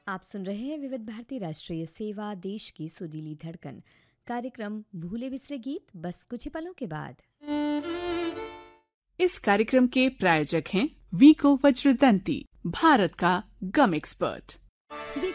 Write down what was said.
आप सुन रहे हैं विविध भारती राष्ट्रीय सेवा, देश की सुरीली धड़कन। कार्यक्रम भूले बिसरे गीत बस कुछ ही पलों के बाद। इस कार्यक्रम के प्रायोजक हैं वीको वज्रदंती, भारत का गम एक्सपर्ट।